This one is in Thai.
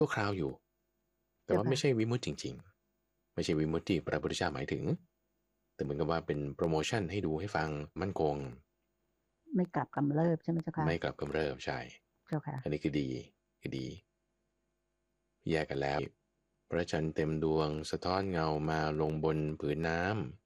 ชั่วคราวอยู่แต่เจ้าค่ะว่าไม่ใช่วิมุตติจริงๆไม่ใช่วิมุตติที่พระพุทธเจ้าหมายถึงแต่เหมือนกับว่าเป็นโปรโมชั่นให้ดูให้ฟังมั่นคงไม่กลับกำเริบใช่ไหมเจ้าค่ะไม่กลับกำเริบใช่เจ้าค่ะอันนี้คือดีคือดีแยกกันแล้วพระจันทร์เต็มดวงสะท้อนเงามาลงบนผืนน้ำ